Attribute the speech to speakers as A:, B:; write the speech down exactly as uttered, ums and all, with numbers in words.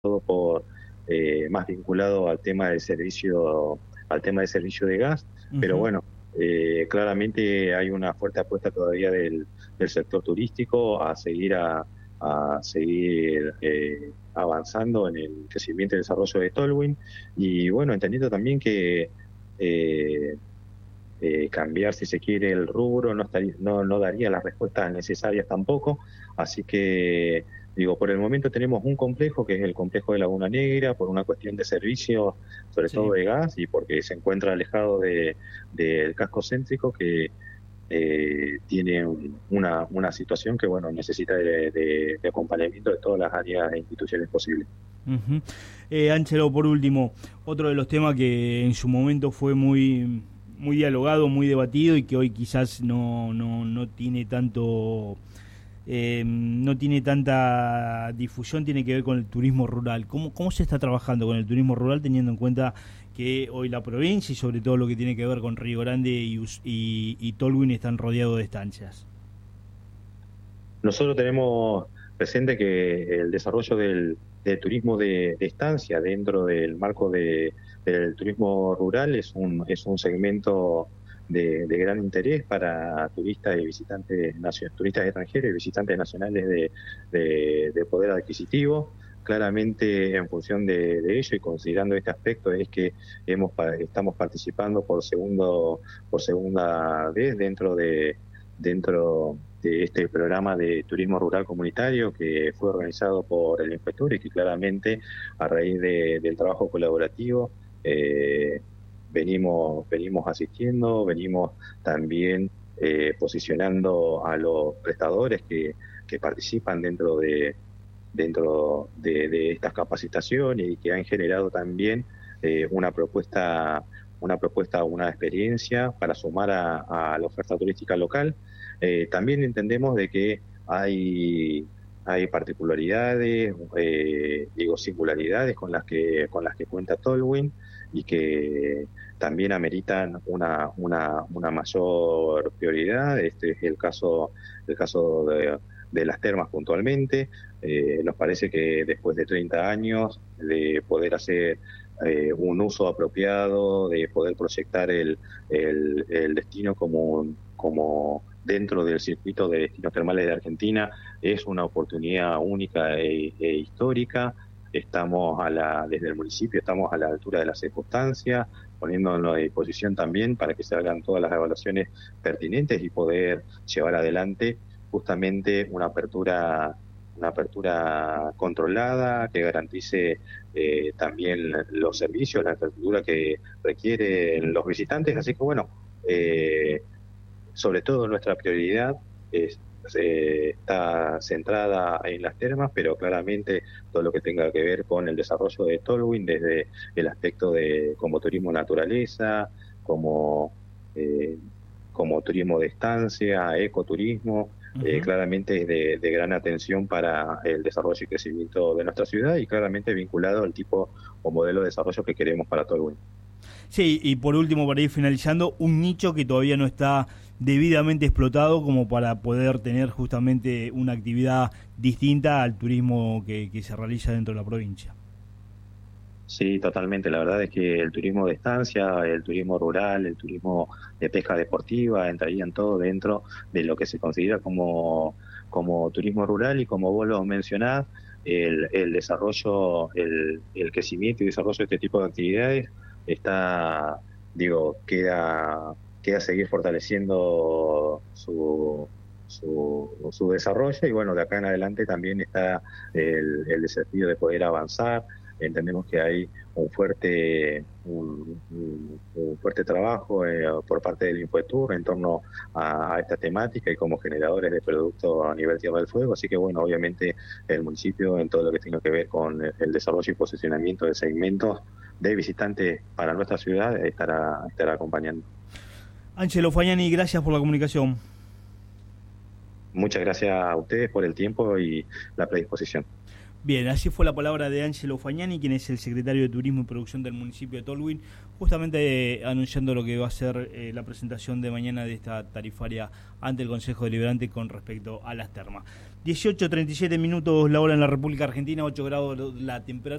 A: todo por eh, más vinculado al tema del servicio, al tema del servicio de gas, pero
B: Ujú.
A: bueno, eh, claramente hay una fuerte apuesta todavía del, del sector turístico a seguir a, a seguir eh, avanzando en el crecimiento y desarrollo de Tolwyn, y bueno, entendiendo también que eh, eh, cambiar, si se quiere, el rubro no, estaría, no, no daría las respuestas necesarias tampoco. Así que, digo, por el momento tenemos un complejo, que es el complejo de Laguna Negra, por una cuestión de servicio, sobre todo
B: Sí.
A: de gas, y porque se encuentra alejado de, del casco céntrico, que eh, tiene un, una, una situación que, bueno, necesita de, de, de acompañamiento de todas las áreas e instituciones posibles.
B: Ujú. Eh, Ángelo, por último, otro de los temas que en su momento fue muy, muy dialogado, muy debatido y que hoy quizás no, no, no tiene tanto eh, no tiene tanta difusión, tiene que ver con el turismo rural. ¿Cómo, ¿Cómo se está trabajando con el turismo rural teniendo en cuenta que hoy la provincia y sobre todo lo que tiene que ver con Río Grande y, y, y Tolwyn están rodeados de estancias?
A: Nosotros tenemos presente que el desarrollo del, del turismo de, de estancia dentro del marco de, del turismo rural es un, es un segmento de, de gran interés para turistas y visitantes, turistas extranjeros y visitantes nacionales de, de, de poder adquisitivo. Claramente, en función de, de ello y considerando este aspecto, es que hemos, estamos participando por segundo por segunda vez dentro de dentro de este programa de turismo rural comunitario que fue organizado por el Inspector y que claramente a raíz de, del trabajo colaborativo eh, venimos, venimos asistiendo, venimos también eh, posicionando a los prestadores que, que participan dentro de dentro de, de estas capacitaciones y que han generado también eh, una propuesta una propuesta, una experiencia para sumar a, a la oferta turística local. Eh, también entendemos de que hay, hay particularidades, eh, digo singularidades con las que con las que cuenta Tolwyn y que también ameritan una, una, una mayor prioridad. Este es el caso, el caso de, de las termas puntualmente. Eh, nos parece que después de treinta años de poder hacer eh, un uso apropiado, de poder proyectar el, el, el destino como, como dentro del circuito de destinos termales de Argentina, es una oportunidad única e, e histórica. Estamos a la, desde el municipio estamos a la altura de las circunstancias, poniéndonos a disposición también para que se hagan todas las evaluaciones pertinentes y poder llevar adelante justamente una apertura una apertura controlada que garantice eh, también los servicios, la infraestructura que requieren los visitantes. Así que bueno, eh, sobre todo nuestra prioridad es, eh, está centrada en las termas, pero claramente todo lo que tenga que ver con el desarrollo de Tolwyn, desde el aspecto de como turismo naturaleza, como, eh, como turismo de estancia, ecoturismo, eh,
B: Ujú.
A: claramente es de, de gran atención para el desarrollo y crecimiento de nuestra ciudad y claramente vinculado al tipo o modelo de desarrollo que queremos para Tolwyn.
B: Sí, y por último, para ir finalizando, un nicho que todavía no está debidamente explotado como para poder tener justamente una actividad distinta al turismo que, que se realiza dentro de la provincia.
A: Sí, totalmente. La verdad es que el turismo de estancia, el turismo rural, el turismo de pesca deportiva, entrarían todo dentro de lo que se considera como, como turismo rural y como vos lo mencionás, el, el desarrollo, el, el crecimiento y desarrollo de este tipo de actividades está, digo, queda, queda seguir fortaleciendo su, su, su desarrollo y bueno, de acá en adelante también está el, el desafío de poder avanzar. Entendemos que hay un fuerte un, un, un fuerte trabajo eh, por parte del Infotur en torno a, a esta temática y como generadores de productos a nivel Tierra del Fuego, así que bueno, obviamente el municipio en todo lo que tenga que ver con el, el desarrollo y posicionamiento de segmentos de visitantes para nuestra ciudad estará, estará acompañando.
B: Ángelo Fagnani, gracias por la comunicación.
A: Muchas gracias a ustedes por el tiempo y la predisposición.
B: Bien, así fue la palabra de Ángelo Fagnani, quien es el secretario de Turismo y Producción del municipio de Tolwyn, justamente eh, anunciando lo que va a ser eh, la presentación de mañana de esta tarifaria ante el Consejo Deliberante con respecto a las termas. dieciocho treinta y siete minutos la hora en la República Argentina, ocho grados la temperatura.